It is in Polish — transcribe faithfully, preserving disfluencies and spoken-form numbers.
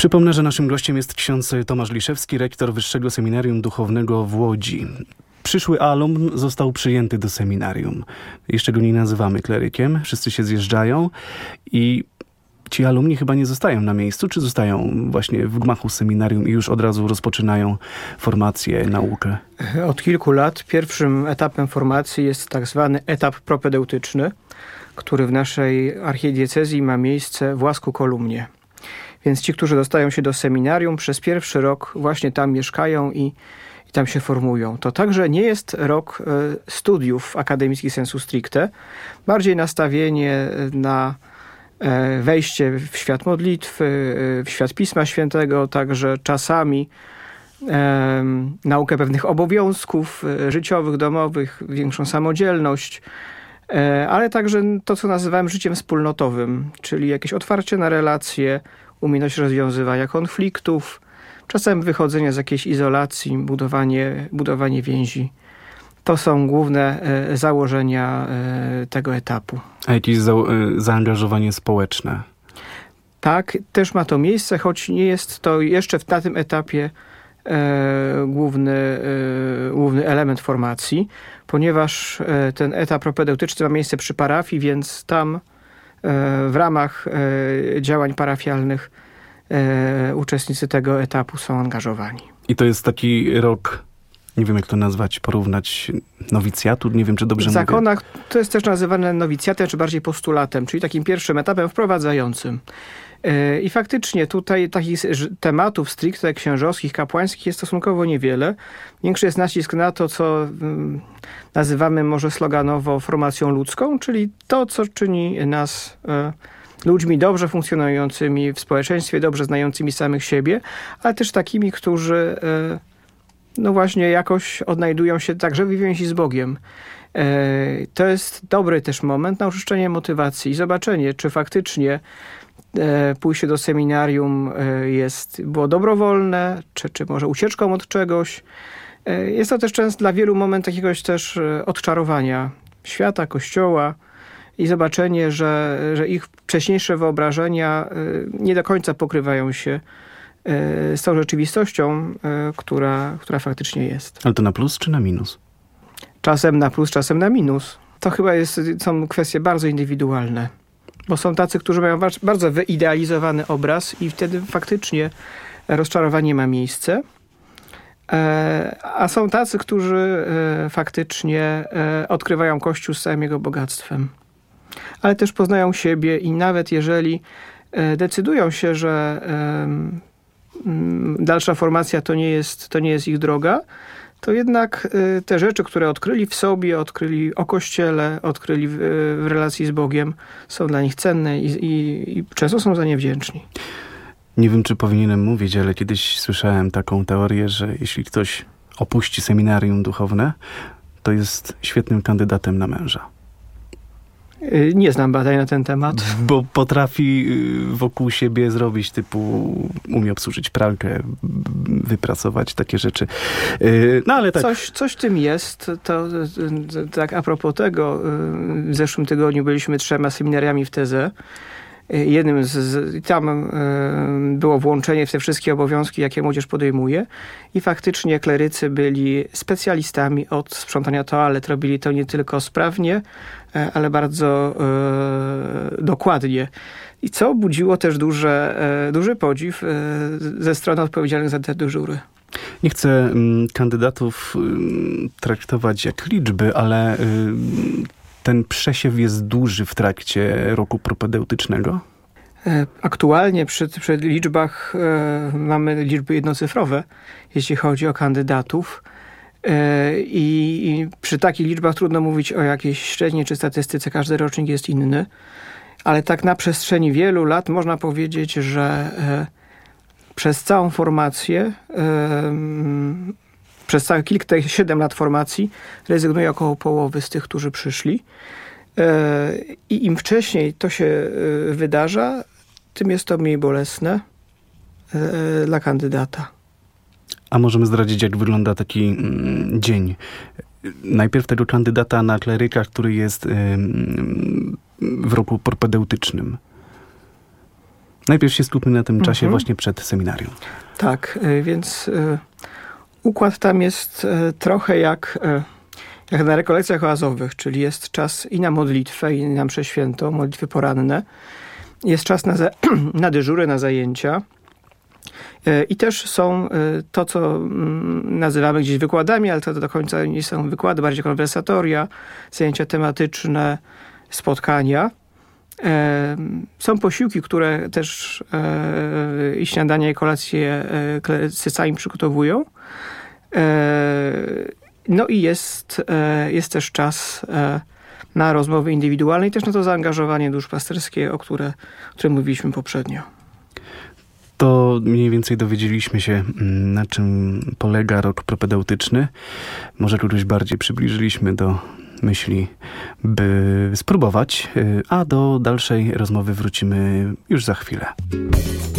Przypomnę, że naszym gościem jest ksiądz Tomasz Liszewski, rektor Wyższego Seminarium Duchownego w Łodzi. Przyszły alumn został przyjęty do seminarium. Jeszcze go nie nazywamy klerykiem, wszyscy się zjeżdżają i ci alumni chyba nie zostają na miejscu, czy zostają właśnie w gmachu seminarium i już od razu rozpoczynają formację, naukę? Od kilku lat pierwszym etapem formacji jest tak zwany etap propedeutyczny, który w naszej archidiecezji ma miejsce w Łasku-Kolumnie. Więc ci, którzy dostają się do seminarium, przez pierwszy rok właśnie tam mieszkają i, i tam się formują. To także nie jest rok y, studiów akademickich sensu stricte, bardziej nastawienie na y, wejście w świat modlitwy, y, w świat Pisma Świętego, także czasami y, naukę pewnych obowiązków y, życiowych, domowych, większą samodzielność, y, ale także to, co nazywałem życiem wspólnotowym, czyli jakieś otwarcie na relacje, umiejętność rozwiązywania konfliktów, czasem wychodzenie z jakiejś izolacji, budowanie, budowanie więzi. To są główne e, założenia e, tego etapu. A jakieś za, e, zaangażowanie społeczne? Tak, też ma to miejsce, choć nie jest to jeszcze na tym etapie e, główny, e, główny element formacji, ponieważ e, ten etap propedeutyczny ma miejsce przy parafii, więc tam w ramach działań parafialnych uczestnicy tego etapu są angażowani. I to jest taki rok, nie wiem jak to nazwać, porównać nowicjatu, nie wiem czy dobrze mówię. W zakonach mówię. To jest też nazywane nowicjatem, czy bardziej postulatem, czyli takim pierwszym etapem wprowadzającym. I faktycznie tutaj takich tematów stricte księżowskich, kapłańskich jest stosunkowo niewiele. Większy jest nacisk na to, co nazywamy może sloganowo formacją ludzką, czyli to, co czyni nas ludźmi dobrze funkcjonującymi w społeczeństwie, dobrze znającymi samych siebie, ale też takimi, którzy no właśnie jakoś odnajdują się także w więzi z Bogiem. To jest dobry też moment na oczyszczenie motywacji i zobaczenie, czy faktycznie pójście do seminarium jest, było dobrowolne, czy, czy może ucieczką od czegoś. Jest to też często dla wielu moment jakiegoś też odczarowania świata, Kościoła i zobaczenie, że, że ich wcześniejsze wyobrażenia nie do końca pokrywają się z tą rzeczywistością, która, która faktycznie jest. Ale to na plus czy na minus? Czasem na plus, czasem na minus. To chyba jest, są kwestie bardzo indywidualne. Bo są tacy, którzy mają bardzo wyidealizowany obraz i wtedy faktycznie rozczarowanie ma miejsce. A są tacy, którzy faktycznie odkrywają Kościół z całym jego bogactwem. Ale też poznają siebie i nawet jeżeli decydują się, że dalsza formacja to nie jest, to nie jest ich droga, to jednak te rzeczy, które odkryli w sobie, odkryli o Kościele, odkryli w, w relacji z Bogiem, są dla nich cenne i, i, i często są za nie wdzięczni. Nie wiem, czy powinienem mówić, ale kiedyś słyszałem taką teorię, że jeśli ktoś opuści seminarium duchowne, to jest świetnym kandydatem na męża. Nie znam badań na ten temat. Bo potrafi wokół siebie zrobić typu, umie obsłużyć pralkę, wypracować takie rzeczy. No ale tak. Coś, coś w tym jest. To, tak a propos tego, w zeszłym tygodniu byliśmy trzema seminariami w Tezę. Jednym z, z tam y, było włączenie w te wszystkie obowiązki, jakie młodzież podejmuje i faktycznie klerycy byli specjalistami od sprzątania toalet. Robili to nie tylko sprawnie, y, ale bardzo y, dokładnie. I co budziło też duże, y, duży podziw y, ze strony odpowiedzialnych za te dyżury. Nie chcę mm, kandydatów y, traktować jak liczby, ale y, ten przesiew jest duży w trakcie roku propedeutycznego? Aktualnie przy, przy liczbach e, mamy liczby jednocyfrowe, jeśli chodzi o kandydatów. E, i, I przy takich liczbach trudno mówić o jakiejś średniej czy statystyce. Każdy rocznik jest inny. Ale tak na przestrzeni wielu lat można powiedzieć, że e, przez całą formację e, przez całe kilka, siedem lat formacji rezygnuje około połowy z tych, którzy przyszli. I im wcześniej to się wydarza, tym jest to mniej bolesne dla kandydata. A możemy zdradzić, jak wygląda taki mm, dzień? Najpierw tego kandydata na kleryka, który jest ym, w roku propedeutycznym. Najpierw się skupmy na tym czasie Mhm. właśnie przed seminarium. Tak, y, więc y, układ tam jest y, trochę jak, y, jak na rekolekcjach oazowych, czyli jest czas i na modlitwę, i na mszę świętą, modlitwy poranne. Jest czas na, za, na dyżury, na zajęcia. Y, I też są y, to, co mm, nazywamy gdzieś wykładami, ale to do końca nie są wykłady, bardziej konwersatoria, zajęcia tematyczne, spotkania. E, Są posiłki, które też e, i śniadania, i kolacje e, klerycy sami przygotowują. E, No i jest, e, jest też czas e, na rozmowy indywidualne i też na to zaangażowanie duszpasterskie, o które, o którym mówiliśmy poprzednio. To mniej więcej dowiedzieliśmy się, mm, na czym polega rok propedeutyczny. Może kogoś bardziej przybliżyliśmy do myśli, by spróbować, y, a do dalszej rozmowy wrócimy już za chwilę.